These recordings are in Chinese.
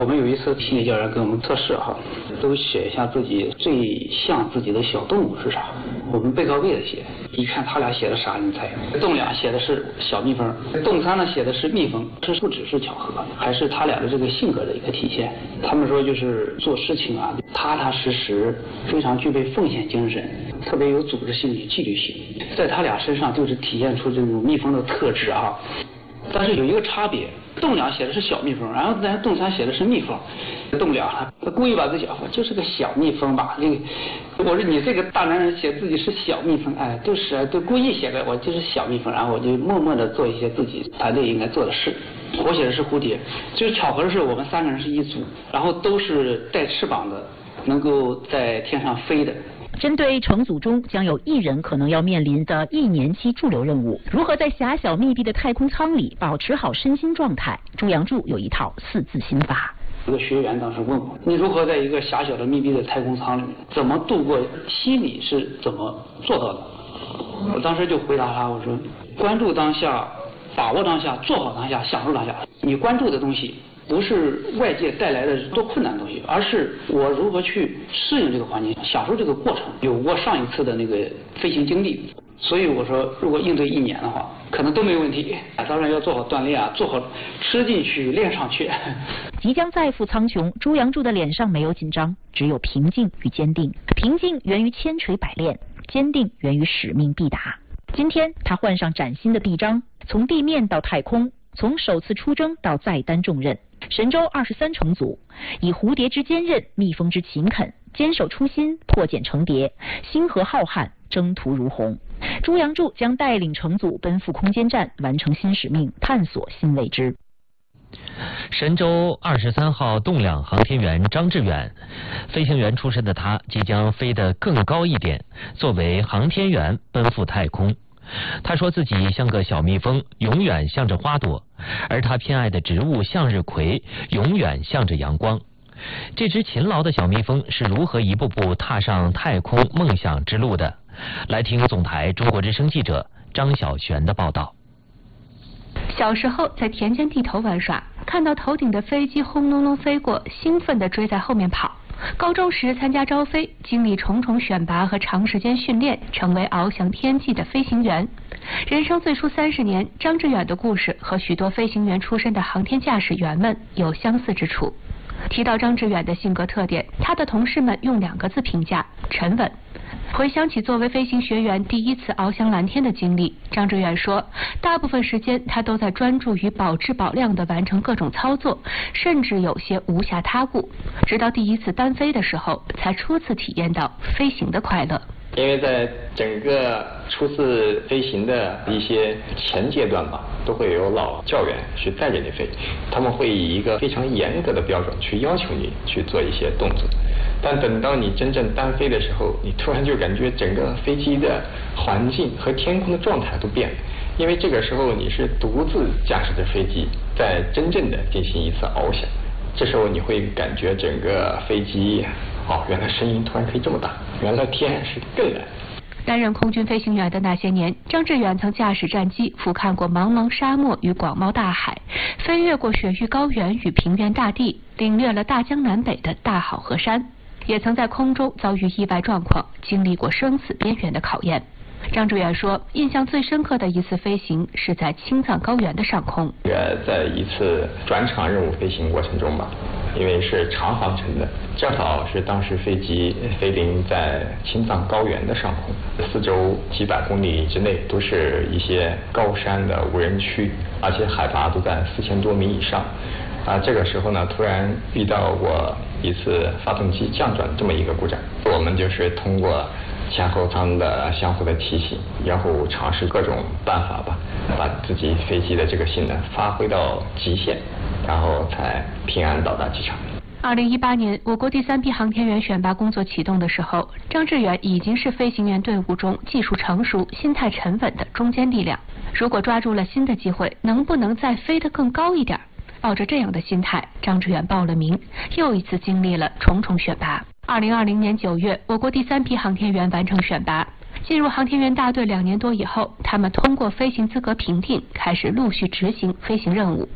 我们有一次心理教练给我们测试哈，都写一下自己最像自己的小动物是啥。我们背靠背的写，一看他俩写的啥，你猜？栋梁写的是小蜜蜂，栋三呢写的是蜜蜂，这不只是巧合，还是他俩的这个性格的一个体现。他们说就是做事情啊，踏踏实实，非常具备奉献精神，特别有组织性与纪律性，在他俩身上就是体现出这种蜜蜂的特质啊。但是有一个差别，栋梁写的是小蜜蜂，然后栋三写的是蜜蜂。栋梁他故意把自己就是个小蜜蜂吧，我说你这个大男人写自己是小蜜蜂，哎，都故意写的我就是小蜜蜂，然后我就默默的做一些自己团队应该做的事。我写的是蝴蝶，就是巧合的是我们3个人是一组，然后都是带翅膀的，能够在天上飞的。 针对成组中将有1人可能要面临的1年期驻留任务，如何在狭小密闭的太空舱里保持好身心状态，朱阳柱有一套4字心法。 一个学员当时问我，你如何在一个狭小的密闭的太空舱里面怎么度过，心里是怎么做到的？我当时就回答他，我说关注当下，把握当下，做好当下，享受当下。你关注的东西不是外界带来的多困难的东西，而是我如何去适应这个环境，享受这个过程。有过上一次的那个飞行经历，所以我说如果应对1年的话，可能都没问题。当然要做好锻炼啊，做好吃进去练上去。 即将再赴苍穹，朱阳柱的脸上没有紧张，只有平静与坚定。平静源于千锤百炼，坚定源于使命必达。今天他换上崭新的臂章，从地面到太空，从首次出征到再担重任。神舟23乘组以蝴蝶之坚韧，蜜蜂之勤恳，坚守初心，破茧成蝶，星河浩瀚，征途如虹。朱阳柱将带领乘组奔赴空间站，完成新使命，探索新未知。 神舟23号栋梁航天员张志远，飞行员出身的他即将飞得更高一点，作为航天员奔赴太空。他说自己像个小蜜蜂，永远向着花朵，而他偏爱的植物向日葵永远向着阳光。这只勤劳的小蜜蜂是如何一步步踏上太空梦想之路的？来听总台中国之声记者张小璇的报道。 小时候在田间地头玩耍，看到头顶的飞机轰隆隆飞过，兴奋地追在后面跑。高中时参加招飞，经历重重选拔和长时间训练，成为翱翔天际的飞行员。人生最初30年，张志远的故事和许多飞行员出身的航天驾驶员们有相似之处。提到张志远的性格特点，他的同事们用2个字评价：沉稳。回想起作为飞行学员第一次翱翔蓝天的经历，张志远说，大部分时间他都在专注于保质保量地完成各种操作，甚至有些无暇他顾。直到第一次单飞的时候，才初次体验到飞行的快乐。 因为在整个初次飞行的一些前阶段吧，都会有老教员去带着你飞，他们会以一个非常严格的标准去要求你去做一些动作。但等到你真正单飞的时候，你突然就感觉整个飞机的环境和天空的状态都变了，因为这个时候你是独自驾驶着飞机，在真正的进行一次翱翔。这时候你会感觉整个飞机，原来声音突然可以这么大，原来天是更蓝。 担任空军飞行员的那些年，张志远曾驾驶战机俯瞰过茫茫沙漠与广袤大海，飞越过雪域高原与平原大地，领略了大江南北的大好河山，也曾在空中遭遇意外状况，经历过生死边缘的考验。张志远说，印象最深刻的一次飞行是在青藏高原的上空。 在一次转场任务飞行过程中吧，因为是长航程的，正好是当时飞机飞临在青藏高原的上空，四周几百公里之内都是一些高山的无人区，而且海拔都在4000多米以上。这个时候呢，突然遇到过一次发动机降转这么一个故障，我们就是通过前后舱的相互的提醒，然后尝试各种办法吧，把自己飞机的这个性能发挥到极限，然后才平安到达机场。 2018年，我国第3批航天员选拔工作启动的时候，张志远已经是飞行员队伍中技术成熟、心态沉稳的中坚力量。如果抓住了新的机会，能不能再飞得更高一点？抱着这样的心态，张志远报了名，又一次经历了重重选拔。2020年9月，我国第3批航天员完成选拔，进入航天员大队2年多以后，他们通过飞行资格评定，开始陆续执行飞行任务。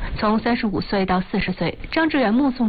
从35岁到40岁，张志远目送